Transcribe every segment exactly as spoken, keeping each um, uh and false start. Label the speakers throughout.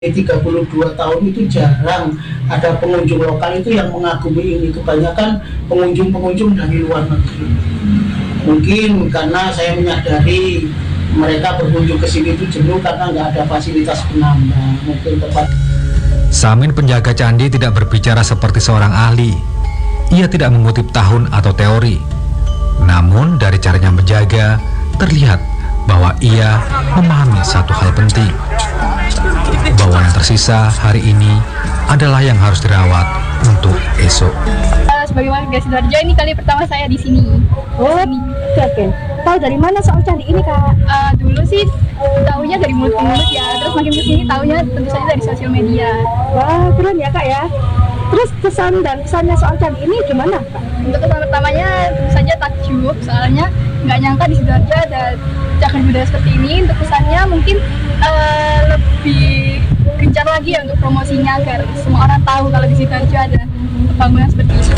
Speaker 1: tiga puluh dua tahun itu jarang ada pengunjung lokal itu yang mengagumi ini. Kebanyakan pengunjung-pengunjung dari luar negeri. Mungkin karena saya menyadari mereka berkunjung ke sini itu jenuh karena nggak ada fasilitas penambang. Mungkin tempat.
Speaker 2: Samin penjaga candi tidak berbicara seperti seorang ahli. Ia tidak mengutip tahun atau teori. Namun dari caranya menjaga terlihat bahwa ia memahami satu hal penting, bahwa yang tersisa hari ini adalah yang harus dirawat untuk esok.
Speaker 3: Sebagai warga Sidoarjo, ini kali pertama saya di sini.
Speaker 4: Oh, oke. Tahu dari mana soal candi ini, Kak?
Speaker 3: Uh, dulu sih tahunya dari mulut ke mulut ya, terus makin kesini tahunya tentu saja dari sosial media.
Speaker 4: Wah, keren ya, Kak ya. Terus kesan dan kesannya soal candi ini gimana, Kak?
Speaker 3: Untuk kesan pertamanya tentu saja takjub, soalnya nggak nyangka di Sidoarjo ada cagar budaya seperti ini. Untuk kesannya mungkin uh, lebih gencar lagi ya untuk promosinya agar semua orang tahu kalau di Sidoarjo ada pembangunan seperti ini.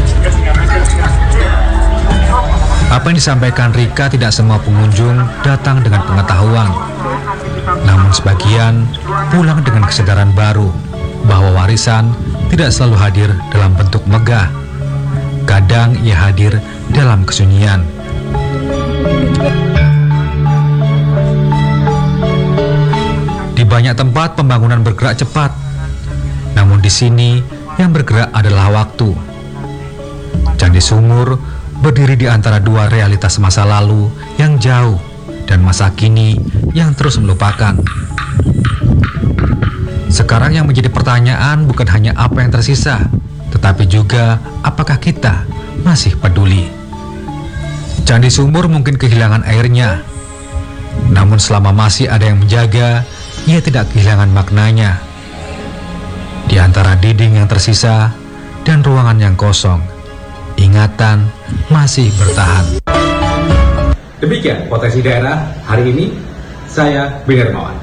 Speaker 2: Apa yang disampaikan Rika tidak semua pengunjung datang dengan pengetahuan. Namun sebagian pulang dengan kesadaran baru bahwa warisan tidak selalu hadir dalam bentuk megah. Kadang ia hadir dalam kesunyian. Di banyak tempat pembangunan bergerak cepat. Namun di sini yang bergerak adalah waktu. Candi Sumur berdiri di antara dua realitas masa lalu yang jauh dan masa kini yang terus melupakan. Sekarang yang menjadi pertanyaan bukan hanya apa yang tersisa, tetapi juga apakah kita masih peduli. Candi Sumur mungkin kehilangan airnya, namun selama masih ada yang menjaga, ia tidak kehilangan maknanya. Di antara dinding yang tersisa dan ruangan yang kosong, ingatan masih bertahan.
Speaker 5: Demikian Potensi Daerah hari ini, saya Bin Hermawan.